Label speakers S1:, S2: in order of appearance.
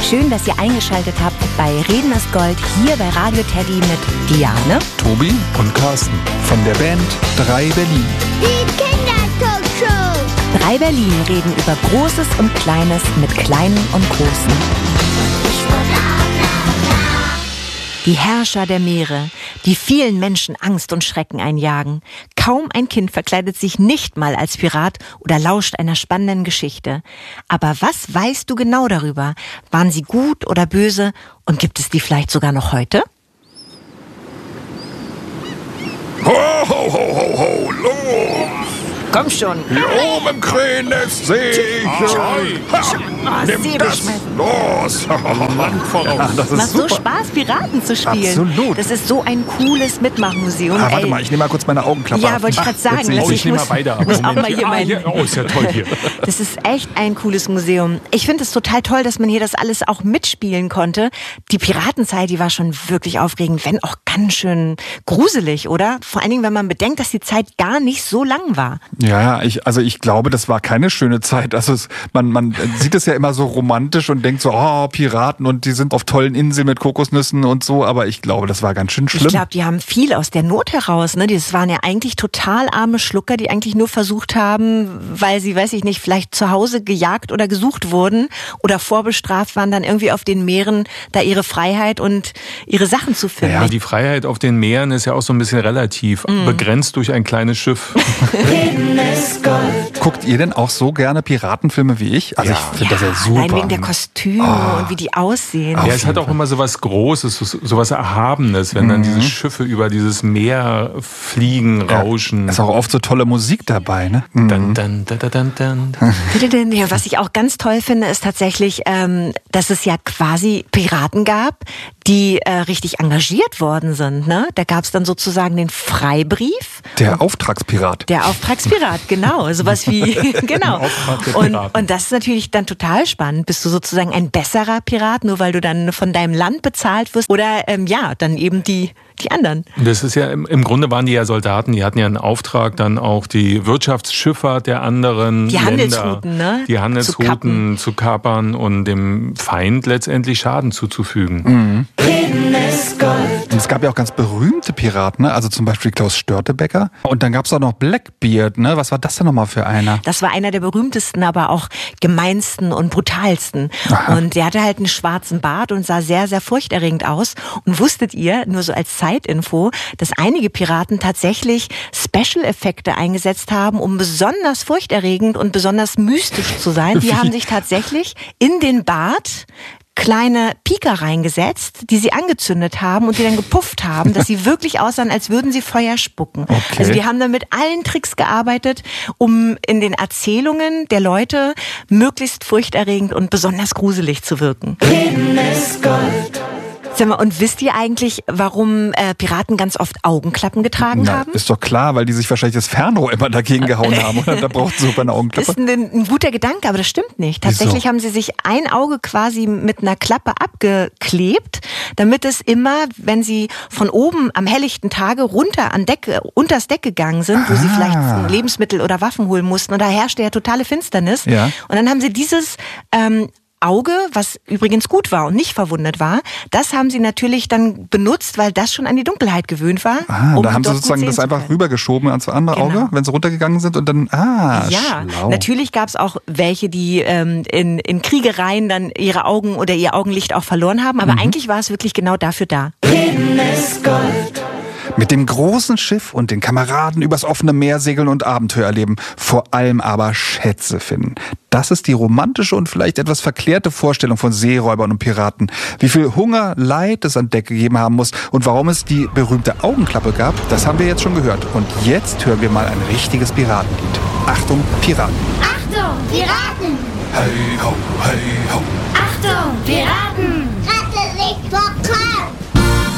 S1: Schön, dass ihr eingeschaltet habt bei Reden ist Gold hier bei Radio Teddy mit Diane,
S2: Tobi und Carsten von der Band 3 Berlin.
S3: Die Kindertalkshow.
S1: 3 Berlin reden über Großes und Kleines mit Kleinen und Großen. Die Herrscher der Meere, die vielen Menschen Angst und Schrecken einjagen. Kaum ein Kind verkleidet sich nicht mal als Pirat oder lauscht einer spannenden Geschichte. Aber was weißt du genau darüber? Waren sie gut oder böse? Und gibt es die vielleicht sogar noch heute?
S2: Ho, ho, ho, ho, ho, los!
S1: Komm schon.
S2: Hier oben im Krähennest sehe ich nimm das los!
S4: Land voraus.
S2: Das
S1: Macht
S2: ist
S1: so
S2: super.
S1: Spaß, Piraten zu spielen.
S2: Absolut.
S1: Das ist so ein cooles Mitmachmuseum.
S2: Warte mal, ich nehme mal kurz meine Augenklappe
S1: Ja,
S2: ab.
S1: wollte ich gerade sagen.
S2: jetzt sehe
S1: Also
S4: Ich nehme mal beide ab.
S1: muss auch
S4: Moment
S1: mal hier mein...
S4: Oh, ist ja toll hier.
S1: Das ist echt ein cooles Museum. Ich finde es total toll, dass man hier das alles auch mitspielen konnte. Die Piratenzeit, die war schon wirklich aufregend, wenn auch ganz schön gruselig, oder? Vor allen Dingen, wenn man bedenkt, dass die Zeit gar nicht so lang war.
S2: Ja, ich glaube, das war keine schöne Zeit. Also man sieht es ja immer so romantisch und denkt so, oh, Piraten und die sind auf tollen Inseln mit Kokosnüssen und so, aber ich glaube, das war ganz schön schlimm.
S1: Ich glaube, die haben viel aus der Not heraus. Ne? Das waren ja eigentlich total arme Schlucker, die eigentlich nur versucht haben, weil sie, weiß ich nicht, vielleicht zu Hause gejagt oder gesucht wurden oder vorbestraft waren, dann irgendwie auf den Meeren da ihre Freiheit und ihre Sachen zu finden.
S4: Ja, die Freiheit auf den Meeren ist ja auch so ein bisschen relativ, begrenzt durch ein kleines Schiff.
S2: Guckt ihr denn auch so gerne Piratenfilme wie ich? Also
S4: Ja.
S2: ich finde das ja super.
S1: Allein wegen der Kostüme und wie die aussehen.
S4: Ja, es hat auch immer so was Großes, so was Erhabenes, wenn dann diese Schiffe über dieses Meer fliegen, rauschen.
S2: Ist auch oft so tolle Musik dabei, ne?
S4: Dann, dann, dann, dann, dann.
S1: Ja, was ich auch ganz toll finde, ist tatsächlich, dass es ja quasi Piraten gab, die richtig engagiert worden sind. Ne? Da gab es dann sozusagen den Freibrief.
S2: Der Auftragspirat.
S1: Der Auftragspirat, genau. Sowas wie, genau.
S4: Auftrag der
S1: Und,
S4: Piraten.
S1: und das ist natürlich dann total spannend. Bist du sozusagen ein besserer Pirat, nur weil du dann von deinem Land bezahlt wirst? Oder ja, dann eben die anderen.
S4: Das ist ja, im Grunde waren die ja Soldaten, die hatten ja einen Auftrag, dann auch die Wirtschaftsschifffahrt der anderen
S1: Die
S4: Länder,
S1: Handelsrouten, ne?
S4: die Handelsrouten zu kapern und dem Feind letztendlich Schaden zuzufügen.
S2: Und es gab ja auch ganz berühmte Piraten, ne? Also zum Beispiel Klaus Störtebeker. Und dann gab es auch noch Blackbeard, ne? Was war das denn nochmal für einer?
S1: Das war einer der berühmtesten, aber auch gemeinsten und brutalsten.
S2: Aha.
S1: Und der hatte halt einen schwarzen Bart und sah sehr, sehr furchterregend aus. Und wusstet ihr, nur so als Zeitinfo, dass einige Piraten tatsächlich Special-Effekte eingesetzt haben, um besonders furchterregend und besonders mystisch zu sein. Die haben sich tatsächlich in den Bart kleine Pika reingesetzt, die sie angezündet haben und die dann gepufft haben, dass sie wirklich aussahen, als würden sie Feuer spucken.
S2: Okay.
S1: Also die haben dann mit allen Tricks gearbeitet, um in den Erzählungen der Leute möglichst furchterregend und besonders gruselig zu wirken. Sag mal, und wisst ihr eigentlich, warum Piraten ganz oft Augenklappen getragen
S2: Na,
S1: haben?
S2: ist doch klar, weil die sich wahrscheinlich das Fernrohr immer dagegen gehauen haben. Oder? Da braucht es sogar eine Augenklappe.
S1: Ist ein guter Gedanke, aber das stimmt nicht. Tatsächlich haben sie sich ein Auge quasi mit einer Klappe abgeklebt, damit es immer, wenn sie von oben am helllichten Tage runter unters Deck gegangen sind, wo sie vielleicht Lebensmittel oder Waffen holen mussten, und da herrschte ja totale Finsternis.
S2: Ja.
S1: Und dann haben sie dieses Auge, was übrigens gut war und nicht verwundet war, das haben sie natürlich dann benutzt, weil das schon an die Dunkelheit gewöhnt war.
S2: Da haben sie
S1: dort
S2: sozusagen
S1: gut
S2: das
S1: sehen zu
S2: einfach
S1: können.
S2: rübergeschoben ans andere
S1: Genau.
S2: Auge, wenn sie runtergegangen sind und dann,
S1: Ja,
S2: schlau.
S1: natürlich gab es auch welche, die in Kriegereien dann ihre Augen oder ihr Augenlicht auch verloren haben, aber eigentlich war es wirklich genau dafür da.
S2: Mit dem großen Schiff und den Kameraden übers offene Meer segeln und Abenteuer erleben, vor allem aber Schätze finden. Das ist die romantische und vielleicht etwas verklärte Vorstellung von Seeräubern und Piraten. Wie viel Hunger, Leid es an Deck gegeben haben muss und warum es die berühmte Augenklappe gab, das haben wir jetzt schon gehört. Und jetzt hören wir mal ein richtiges Piratenlied. Achtung, Piraten.
S3: Achtung, Piraten!
S2: Hey ho, hey ho.
S3: Achtung, Piraten! Rette sich vor Kraken!